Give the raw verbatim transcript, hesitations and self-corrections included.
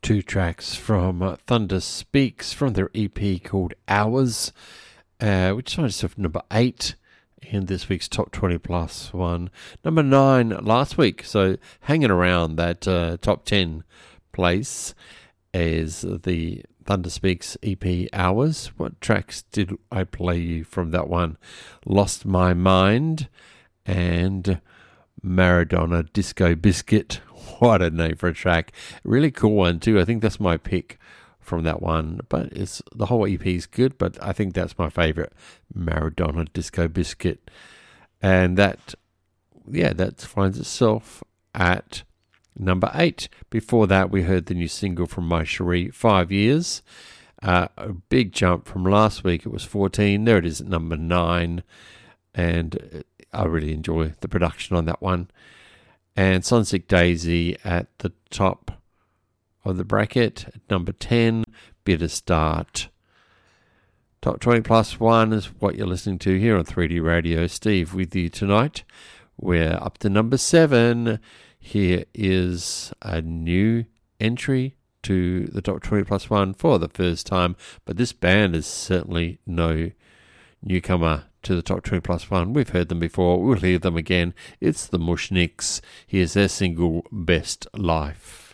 Two tracks from uh, Thunder Speaks from their E P called Hours, uh, which is itself number eight in this week's Top twenty Plus one. Number nine last week, so hanging around that uh, top ten place is the Thunder Speaks E P Hours. What tracks did I play you from that one? Lost My Mind and Maradona Disco Biscuit. What a name for a track. Really cool one too. I think that's my pick from that one. But it's the whole E P is good, but I think that's my favourite, Maradona Disco Biscuit. And that, yeah, that finds itself at number eight. Before that, we heard the new single from My Cherie, Five Years. Uh, a big jump from last week. It was fourteen. There it is at number nine. And I really enjoy the production on that one. And Sunsick Daisy at the top of the bracket at number ten, Bitter Start. Top twenty Plus one is what you're listening to here on three D Radio. Steve with you tonight. We're up to number seven. Here is a new entry to the Top twenty Plus one for the first time, but this band is certainly no newcomer to the Top twenty Plus one. We've heard them before. We'll hear them again. It's the Mushniks. Here's their single, Best Life.